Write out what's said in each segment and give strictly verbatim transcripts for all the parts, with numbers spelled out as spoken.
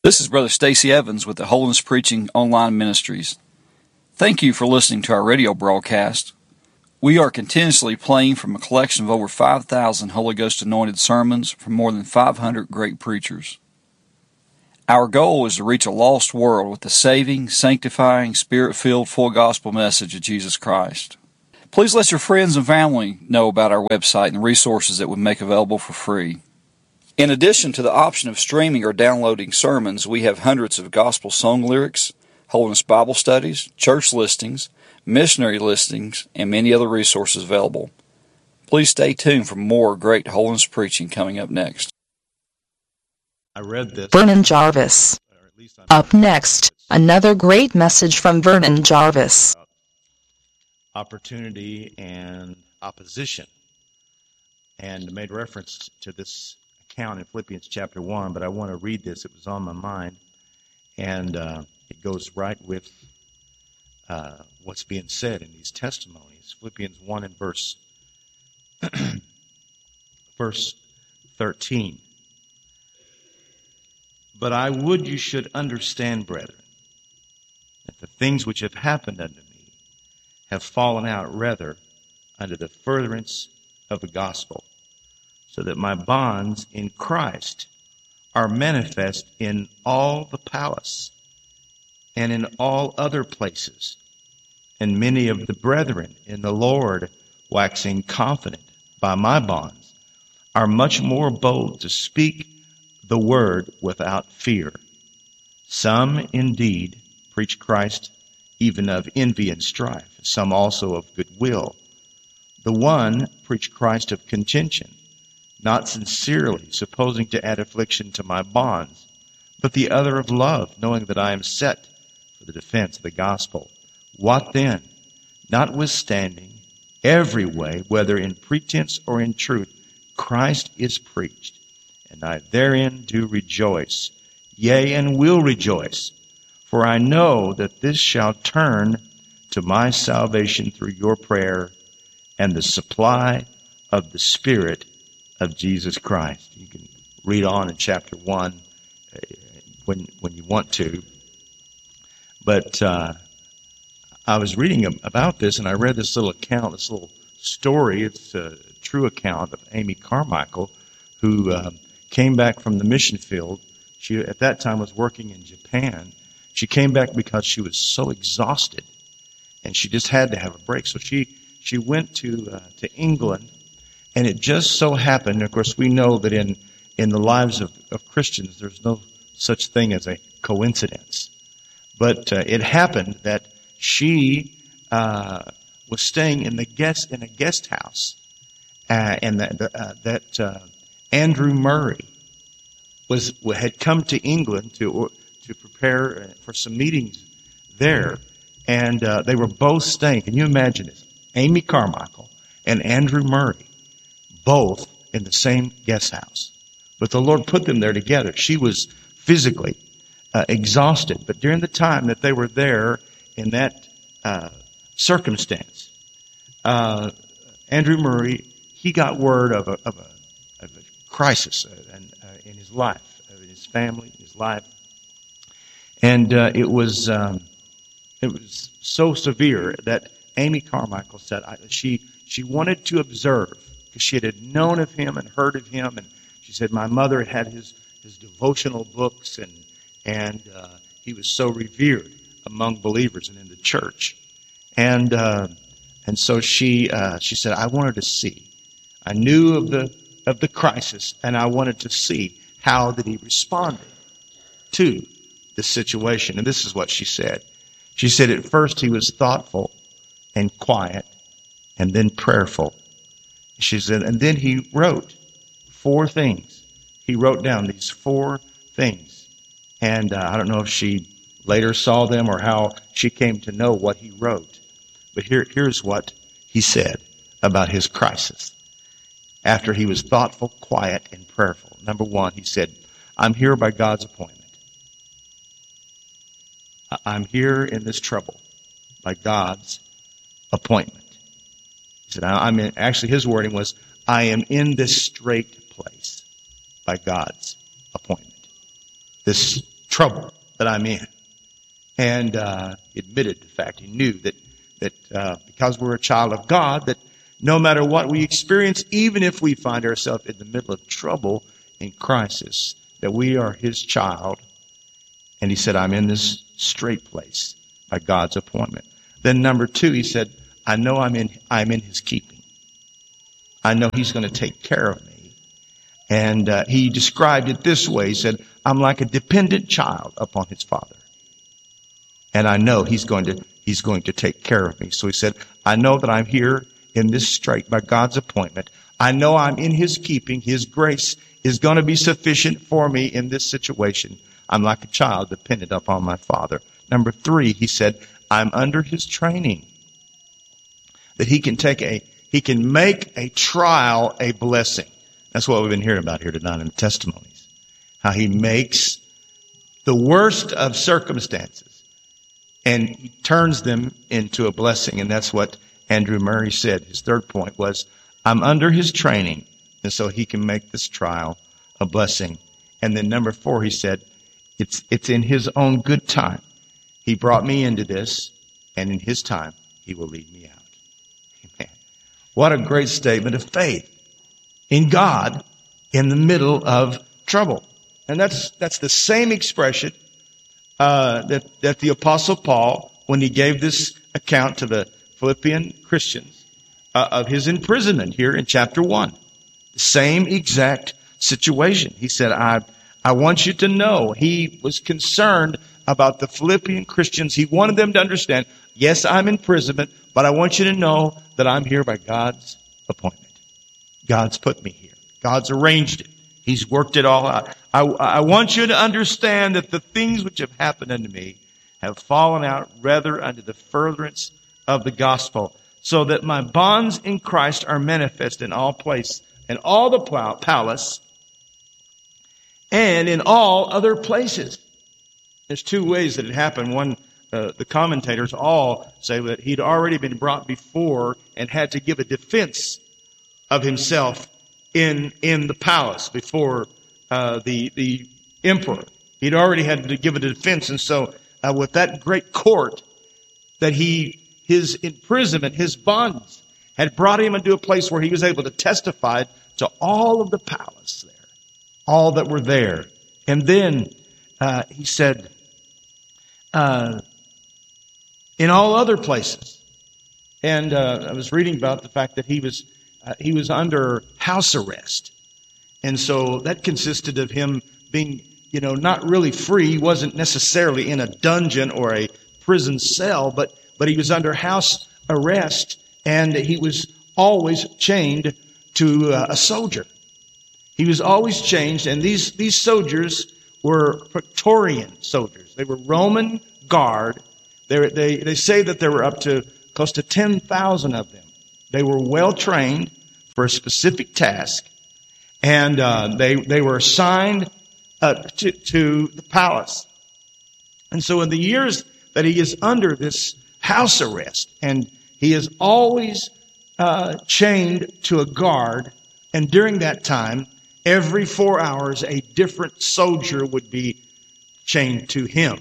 This is Brother Stacy Evans with the Holiness Preaching Online Ministries. Thank you for listening to our radio broadcast. We are continuously playing from a collection of over five thousand Holy Ghost anointed sermons from more than five hundred great preachers. Our goal is to reach a lost world with the saving, sanctifying, spirit-filled full gospel message of Jesus Christ. Please let your friends and family know about our website and the resources that we make available for free. In addition to the option of streaming or downloading sermons, we have hundreds of gospel song lyrics, Holiness Bible studies, church listings, missionary listings, and many other resources available. Please stay tuned for more great holiness preaching coming up next. I read this. Vernon Jarvis. Up next, another great message from Vernon Jarvis. Opportunity and opposition, and made reference to this account in Philippians chapter one, but I want to read this. It was on my mind, and uh, it goes right with uh, what's being said in these testimonies. Philippians one and verse verse thirteen. But I would you should understand, brethren, that the things which have happened unto me have fallen out rather unto the furtherance of the gospel, so that my bonds in Christ are manifest in all the palace and in all other places. And many of the brethren in the Lord, waxing confident by my bonds, are much more bold to speak the word without fear. Some indeed preach Christ even of envy and strife, some also of goodwill. The one preach Christ of contention, not sincerely, supposing to add affliction to my bonds, but the other of love, knowing that I am set for the defense of the gospel. What then? Notwithstanding, every way, whether in pretense or in truth, Christ is preached, and I therein do rejoice, yea, and will rejoice, for I know that this shall turn to my salvation through your prayer and the supply of the Spirit of Jesus Christ. You can read on in chapter one uh, when when you want to. But uh, I was reading about this, and I read this little account, this little story. It's a true account of Amy Carmichael, who uh, came back from the mission field. She, at that time, was working in Japan. She came back because she was so exhausted, and she just had to have a break. So she, she went to uh, to England. And it just so happened, of course, we know that in, in the lives of, of Christians, there's no such thing as a coincidence. But uh, it happened that she uh, was staying in the guest in a guest house, uh, and that uh, that uh, Andrew Murray was had come to England to to prepare for some meetings there, and uh, they were both staying. Can you imagine this? Amy Carmichael and Andrew Murray, both in the same guest house. But the Lord put them there together. She was physically uh, exhausted. But during the time that they were there in that uh, circumstance, uh, Andrew Murray, he got word of a, of a, of a crisis uh, and, uh, in his life, uh, in his family, his life. And uh, it was um, it was so severe that Amy Carmichael said I, she she wanted to observe, because she had known of him and heard of him, and she said my mother had his his devotional books, and and uh, he was so revered among believers and in the church, and uh, and so she uh, she said I wanted to see, I knew of the of the crisis, and I wanted to see how that he responded to the situation. And this is what she said. She said at first he was thoughtful and quiet, and then prayerful. She said, and then he wrote four things. He wrote down these four things. And uh, I don't know if she later saw them or how she came to know what he wrote. But here, here's what he said about his crisis. After he was thoughtful, quiet, and prayerful. Number one, he said, I'm here by God's appointment. I'm here in this trouble by God's appointment. He said, I'm in, actually his wording was, I am in this straight place by God's appointment. This trouble that I'm in. And uh, he admitted the fact. He knew that, that uh, because we're a child of God, that no matter what we experience, even if we find ourselves in the middle of trouble and crisis, that we are his child. And he said, I'm in this straight place by God's appointment. Then number two, he said, I know I'm in, I'm in his keeping. I know he's going to take care of me. And uh, he described it this way. He said, I'm like a dependent child upon his father. And I know he's going to, he's going to take care of me. So he said, I know that I'm here in this strait by God's appointment. I know I'm in his keeping. His grace is going to be sufficient for me in this situation. I'm like a child dependent upon my father. Number three, he said, I'm under his training. That he can take a, he can make a trial a blessing. That's what we've been hearing about here tonight in the testimonies. How he makes the worst of circumstances and he turns them into a blessing. And that's what Andrew Murray said. His third point was, I'm under his training, and so he can make this trial a blessing. And then number four, he said, it's it's in his own good time. He brought me into this, and in his time, he will lead me out. Amen. What a great statement of faith in God in the middle of trouble. And that's that's the same expression uh, that, that the Apostle Paul, when he gave this account to the Philippian Christians uh, of his imprisonment here in chapter one. The same exact situation. He said, I, I want you to know he was concerned about the Philippian Christians. He wanted them to understand, yes, I'm in imprisonment, but I want you to know that I'm here by God's appointment. God's put me here. God's arranged it. He's worked it all out. I, I want you to understand that the things which have happened unto me have fallen out rather unto the furtherance of the gospel, so that my bonds in Christ are manifest in all place, in all the palace, and in all other places. There's two ways that it happened. One, uh, the commentators all say that he'd already been brought before and had to give a defense of himself in in the palace before uh, the the emperor. He'd already had to give a defense, and so uh, with that great court that he. His imprisonment, his bonds, had brought him into a place where he was able to testify to all of the palace there, all that were there. And then uh, he said, uh, in all other places. And uh, I was reading about the fact that he was uh, he was under house arrest, and so that consisted of him being, you know, not really free. He wasn't necessarily in a dungeon or a prison cell, but But he was under house arrest, and he was always chained to uh, a soldier. He was always chained, and these, these soldiers were Praetorian soldiers. They were Roman guard. They, they, they say that there were up to close to ten thousand of them. They were well trained for a specific task, and uh, they, they were assigned uh, to, to the palace. And so in the years that he is under this house arrest, and he is always uh, chained to a guard, and during that time, every four hours, a different soldier would be chained to him.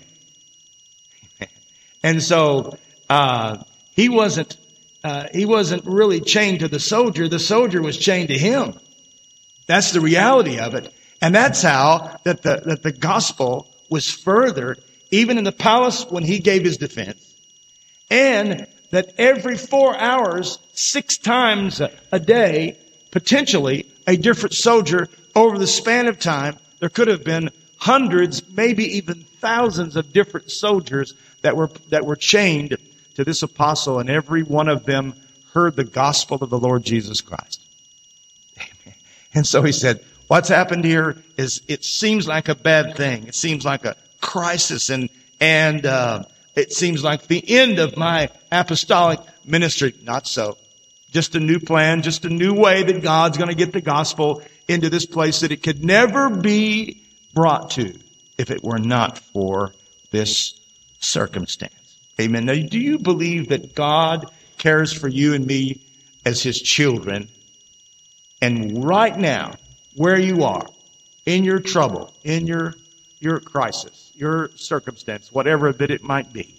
And so uh, he wasn't uh, he wasn't really chained to the soldier. The soldier was chained to him. That's the reality of it, and that's how that the that the gospel was furthered, even in the palace when he gave his defense. And that every four hours, six times a day, potentially a different soldier over the span of time, there could have been hundreds, maybe even thousands of different soldiers that were that were chained to this apostle, and every one of them heard the gospel of the Lord Jesus Christ. Amen. And so he said, what's happened here is it seems like a bad thing. It seems like a crisis, and and uh it seems like the end of my apostolic ministry. Not so. Just a new plan, just a new way that God's going to get the gospel into this place that it could never be brought to if it were not for this circumstance. Amen. Now, do you believe that God cares for you and me as his children? And right now, where you are, in your trouble, in your your crisis, your circumstance, whatever that it might be.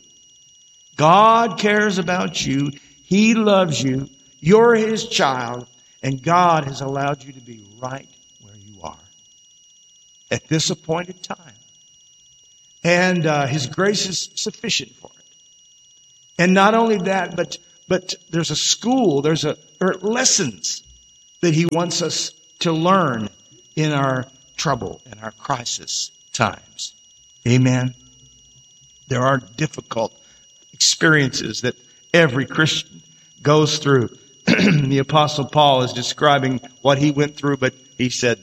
God cares about you. He loves you. You're His child. And God has allowed you to be right where you are at this appointed time. And uh, His grace is sufficient for it. And not only that, but but there's a school, there's a there are lessons that He wants us to learn in our trouble, in our crisis times. Amen. There are difficult experiences that every Christian goes through. The Apostle Paul is describing what he went through, but he said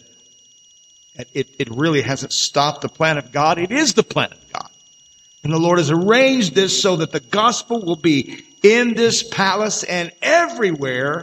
it, it really hasn't stopped the plan of God. It is the plan of God. And the Lord has arranged this so that the gospel will be in this palace and everywhere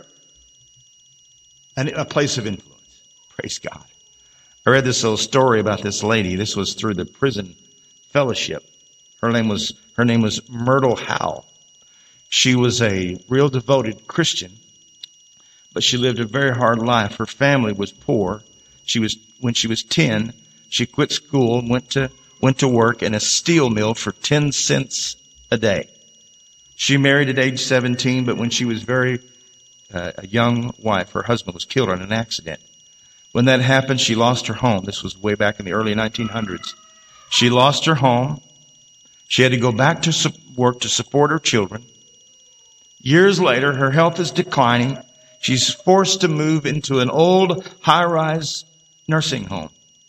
and a place of influence. Praise God. I read this little story about this lady. This was through the prison fellowship. Her name was, her name was Myrtle Howe. She was a real devoted Christian, but she lived a very hard life. Her family was poor. She was, when she was ten, she quit school and went to, went to work in a steel mill for ten cents a day. She married at age seventeen, but when she was very, uh, a young wife, her husband was killed in an accident. When that happened, she lost her home. This was way back in the early nineteen hundreds. She lost her home. She had to go back to su- work to support her children. Years later, her health is declining. She's forced to move into an old high-rise nursing home.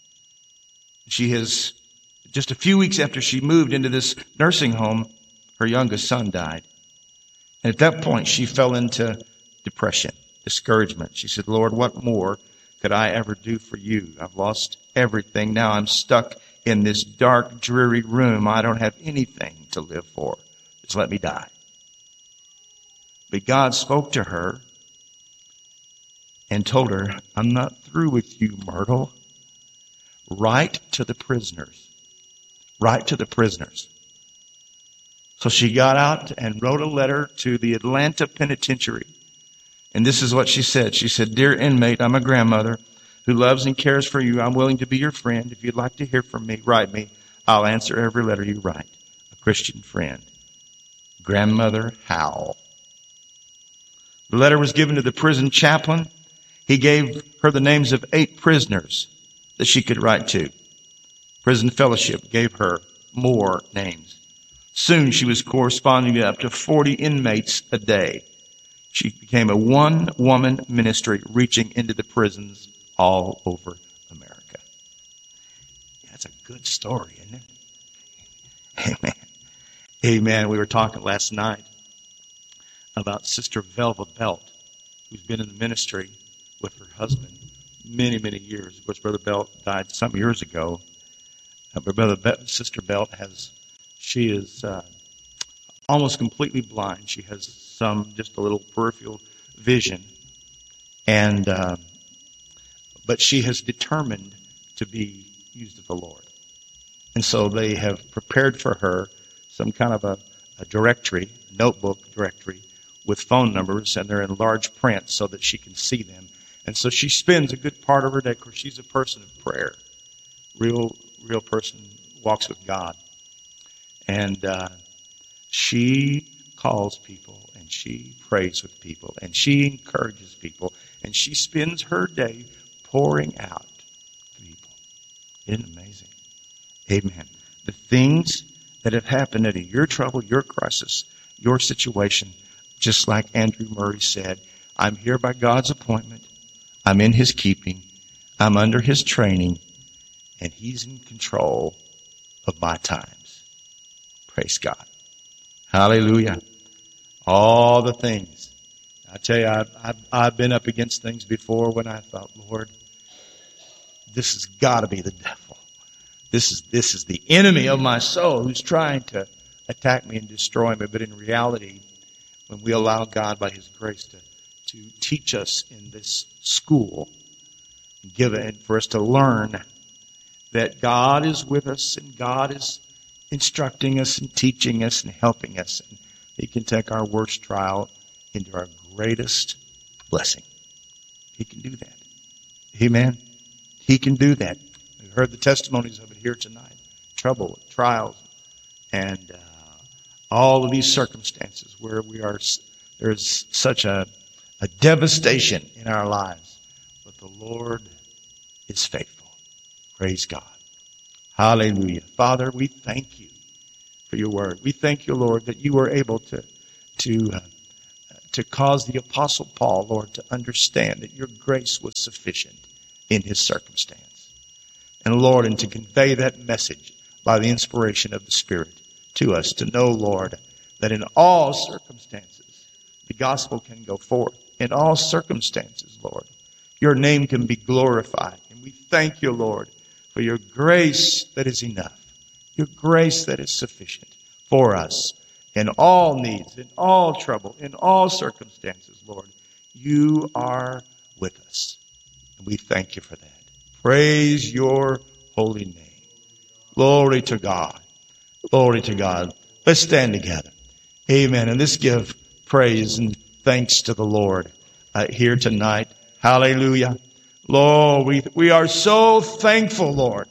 She has, just a few weeks after she moved into this nursing home, her youngest son died. And at that point, she fell into depression, discouragement. She said, Lord, what more could I ever do for you? I've lost everything. Now I'm stuck in this dark, dreary room. I don't have anything to live for. Just let me die. But God spoke to her and told her, I'm not through with you, Myrtle. Write to the prisoners. Write to the prisoners. So she got out and wrote a letter to the Atlanta Penitentiary. And this is what she said. She said, Dear inmate, I'm a grandmother who loves and cares for you. I'm willing to be your friend. If you'd like to hear from me, write me. I'll answer every letter you write. A Christian friend. Grandmother Howe. The letter was given to the prison chaplain. He gave her the names of eight prisoners that she could write to. Prison Fellowship gave her more names. Soon she was corresponding to up to forty inmates a day. She became a one-woman ministry reaching into the prisons all over America. That's a good story, isn't it? Amen. Amen. We were talking last night about Sister Velva Belt, who's been in the ministry with her husband many, many years. Of course, Brother Belt died some years ago. Uh, but Brother Be- Sister Belt has, she is uh, almost completely blind. She has some, just a little peripheral vision. And, uh, but she has determined to be used of the Lord. And so they have prepared for her some kind of a, a directory, notebook directory, with phone numbers, and they're in large print so that she can see them. And so she spends a good part of her day, because she's a person of prayer. Real, real person, walks with God. And uh, she calls people, and she prays with people, and she encourages people, and she spends her day pouring out to people. Isn't it amazing? Amen. The things that have happened in your trouble, your crisis, your situation, just like Andrew Murray said, I'm here by God's appointment. I'm in His keeping. I'm under His training. And He's in control of my times. Praise God. Hallelujah. All the things. I tell you, I've, I've, I've been up against things before when I thought, Lord, this has got to be the devil. This is, this is the enemy of my soul who's trying to attack me and destroy me. But in reality, when we allow God by His grace to, to teach us in this school, give it for us to learn that God is with us and God is instructing us and teaching us and helping us. And He can take our worst trial into our greatest blessing. He can do that. Amen. He can do that. We've heard the testimonies of it here tonight. trouble, trials, and uh, all of these circumstances where we are, there's such a, a devastation in our lives. But the Lord is faithful. Praise God. Hallelujah. Father, we thank you for your word. We thank you, Lord, that you were able to, to, uh, to cause the Apostle Paul, Lord, to understand that your grace was sufficient in his circumstance. And Lord, and to convey that message by the inspiration of the Spirit to us, to know, Lord, that in all circumstances, the gospel can go forth. In all circumstances, Lord, your name can be glorified. And we thank you, Lord, for your grace that is enough, your grace that is sufficient for us in all needs, in all trouble, in all circumstances, Lord. You are with us. And we thank you for that. Praise your holy name. Glory to God. Glory to God. Let's stand together. Amen. And let's give praise and thanks to the Lord uh, here tonight. Hallelujah. Lord, we, we are so thankful, Lord.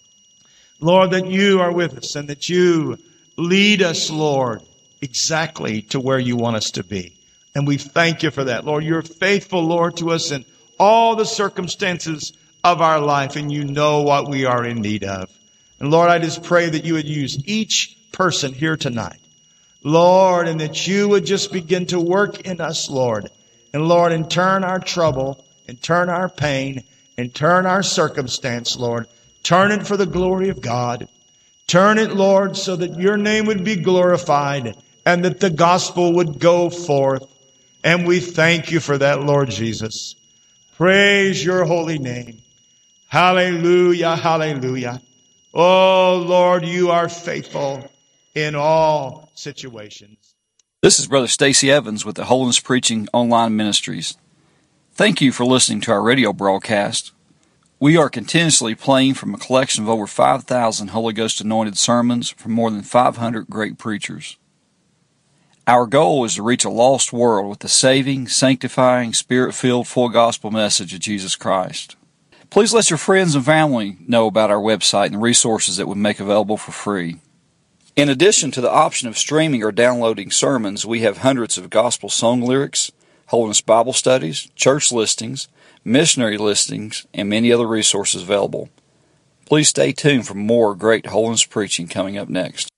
Lord, that you are with us and that you lead us, Lord, exactly to where you want us to be. And we thank you for that. Lord, you're faithful, Lord, to us in all the circumstances of our life, and you know what we are in need of. And Lord, I just pray that you would use each person here tonight, Lord, and that you would just begin to work in us, Lord. And Lord, and turn our trouble, and turn our pain, and turn our circumstance, Lord. Turn it for the glory of God. Turn it, Lord, so that your name would be glorified and that the gospel would go forth. And we thank you for that, Lord Jesus. Praise your holy name. Hallelujah, hallelujah. Oh, Lord, you are faithful in all situations. This is Brother Stacy Evans with the Holiness Preaching Online Ministries. Thank you for listening to our radio broadcast. We are continuously playing from a collection of over five thousand Holy Ghost anointed sermons from more than five hundred great preachers. Our goal is to reach a lost world with the saving, sanctifying, Spirit-filled, full gospel message of Jesus Christ. Please let your friends and family know about our website and the resources that we make available for free. In addition to the option of streaming or downloading sermons, we have hundreds of gospel song lyrics, Holiness Bible studies, church listings, missionary listings, and many other resources available. Please stay tuned for more great holiness preaching coming up next.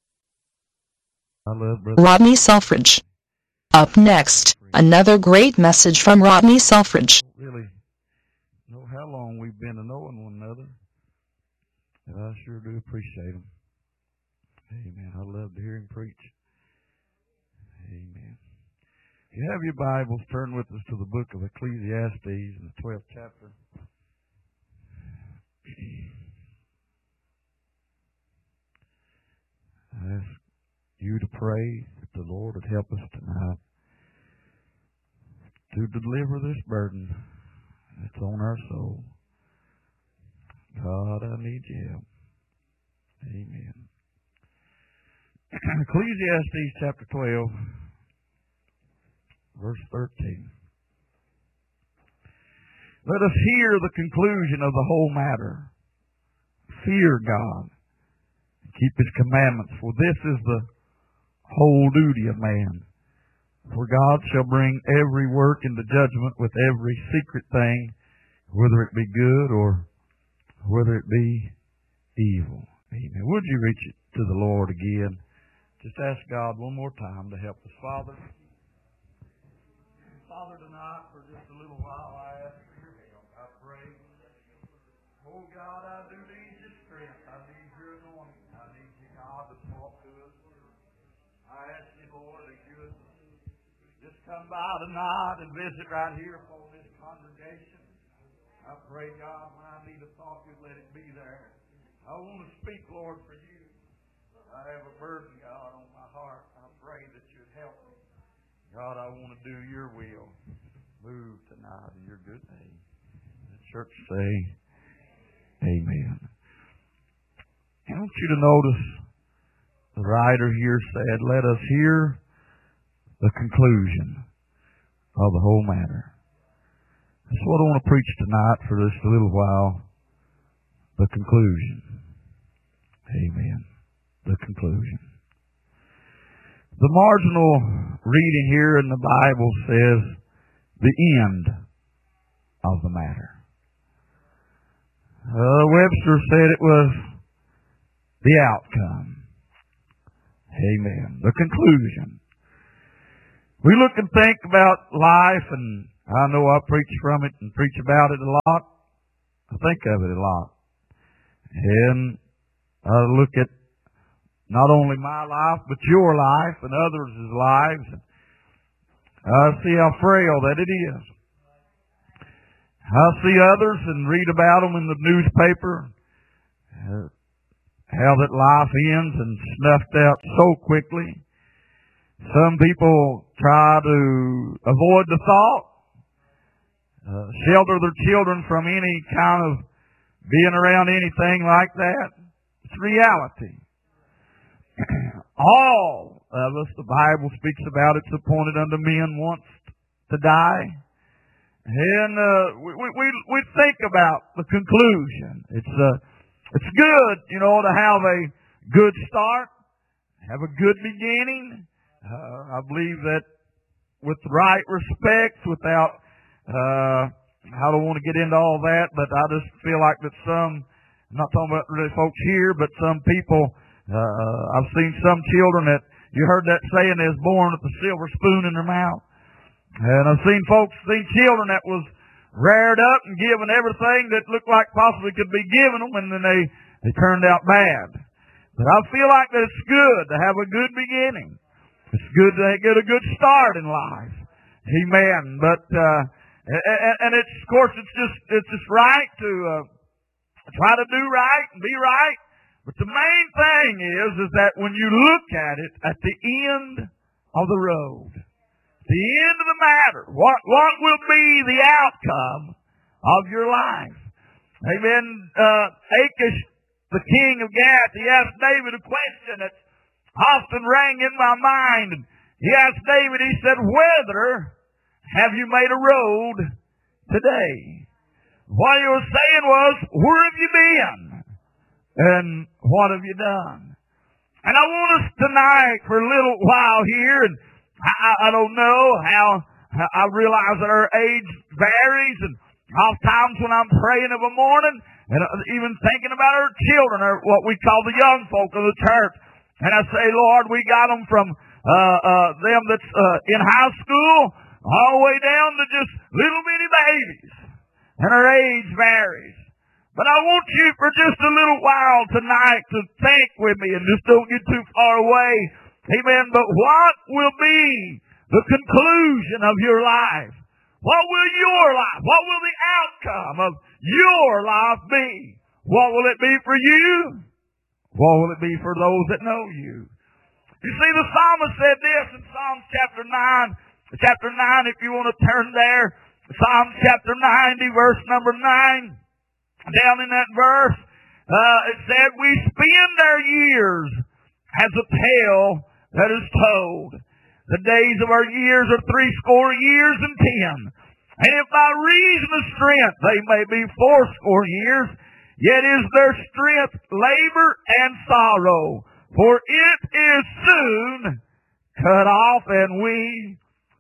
I love Brother Rodney Selfridge. Up next, another great message from Rodney Selfridge. Really know how long we've been to knowing one another, and I sure do appreciate him. Amen. I love to hear him preach. Amen. If you have your Bibles, turn with us to the book of Ecclesiastes in the twelfth chapter. I ask you to pray that the Lord would help us tonight to deliver this burden that's on our soul. God, I need your help. Amen. Ecclesiastes chapter twelve, verse thirteen. Let us hear the conclusion of the whole matter. Fear God, and keep His commandments, for this is the whole duty of man. For God shall bring every work into judgment with every secret thing, whether it be good or whether it be evil. Amen. Would you reach it to the Lord again? Just ask God one more time to help us. Father, Father, tonight for just a little while I ask for your help. I pray. Oh God, I do need your strength. I need your anointing. I need you, God, to talk to us. I ask you, Lord, that you would just come by tonight and visit right here upon this congregation. I pray, God, when I need a thought, you'd let it be there. I want to speak, Lord, for you. I have a burden, God, on my heart. I pray that you'd help me. God, I want to do your will. Move tonight in your good name. The church say, amen. I want you to notice the writer here said, let us hear the conclusion of the whole matter. That's what I want to preach tonight for just a little while. The conclusion. Amen. The conclusion. The marginal reading here in the Bible says the end of the matter. Uh, Webster said it was the outcome. Amen. The conclusion. We look and think about life, and I know I preach from it and preach about it a lot. I think of it a lot. And I look at not only my life, but your life and others' lives. I see how frail that it is. I see others and read about them in the newspaper, uh, how that life ends and snuffed out so quickly. Some people try to avoid the thought, uh, shelter their children from any kind of being around anything like that. It's reality. All of us, the Bible speaks about, it's appointed unto men once to die. And uh, we, we we think about the conclusion. It's uh, it's good, you know, to have a good start, have a good beginning. Uh, I believe that with the right respect, without, uh, I don't want to get into all that, but I just feel like that some, I'm not talking about really folks here, but some people, uh, I've seen some children that, you heard that saying, they was born with a silver spoon in their mouth. And I've seen folks, seen children that was reared up and given everything that looked like possibly could be given them, and then they, they turned out bad. But I feel like that it's good to have a good beginning. It's good to get a good start in life. Amen. But, uh, and, and it's, of course, it's just, it's just right to, uh, try to do right and be right. But the main thing is, is that when you look at it at the end of the road, the end of the matter, what, what will be the outcome of your life? Amen. Uh, Achish, the king of Gath, he asked David a question that often rang in my mind. And he asked David, he said, "Whither have you made a road today?" What he was saying was, where have you been? And what have you done? And I want us tonight for a little while here, and I, I don't know how, I realize that our age varies, and oftentimes when I'm praying of a morning, and even thinking about our children, or what we call the young folk of the church, and I say, Lord, we got them from uh, uh, them that's uh, in high school all the way down to just little bitty babies, and our age varies. But I want you for just a little while tonight to think with me, and just don't get too far away. Amen. But what will be the conclusion of your life? What will your life, what will the outcome of your life be? What will it be for you? What will it be for those that know you? You see, the psalmist said this in Psalms chapter nine. Chapter nine, if you want to turn there. Psalms chapter ninety, verse number nine. Down in that verse, uh, it said, "We spend our years as a tale that is told. The days of our years are threescore years and ten. And if by reason of strength they may be fourscore years, yet is their strength labor and sorrow. For it is soon cut off and we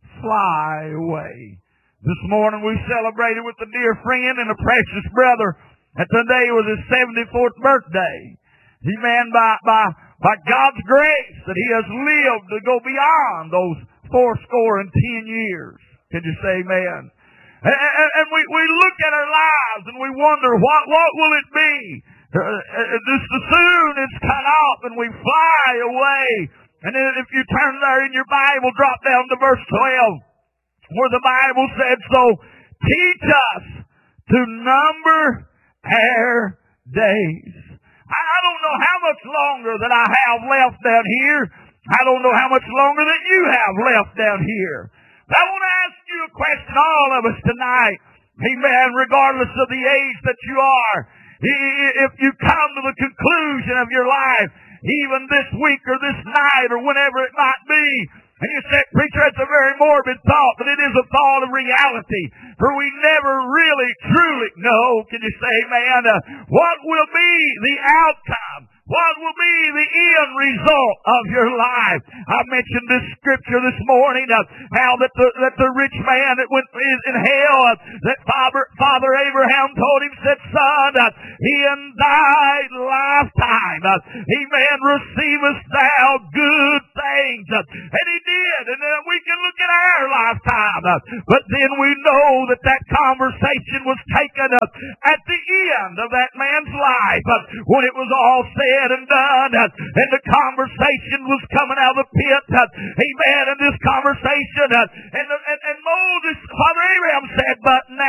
fly away." This morning we celebrated with a dear friend and a precious brother, and today was his seventy-fourth birthday. Amen. By, by, by God's grace that he has lived to go beyond those fourscore and ten years. Can you say amen? And, and, and we, we look at our lives and we wonder, what, what will it be? Uh, just as soon it's cut off and we fly away. And then if you turn there in your Bible, drop down to verse twelve, where the Bible said, "So teach us to number our days." I don't know how much longer that I have left down here. I don't know how much longer that you have left down here. But I want to ask you a question, all of us tonight. Amen. Regardless of the age that you are, if you come to the conclusion of your life, even this week or this night or whenever it might be, and you say, "Preacher, it's a very morbid thought," but it is a thought of reality. For we never really, truly know, can you say, man, uh, what will be the outcome? What will be the end result of your life. I mentioned this scripture this morning, uh, how that the, that the rich man that went in hell, uh, that Father, Father Abraham told him, said, son, uh, in thy lifetime, uh, amen, receivest thou good things. Uh, and he did. And then we can look at our lifetime. Uh, but then we know that that conversation was taken up uh, at the end of that man's life, uh, when it was all said and done, uh, and the conversation was coming out of the pit. Uh, amen. And this conversation, uh, and, and, and Moses, Father Abraham said, but now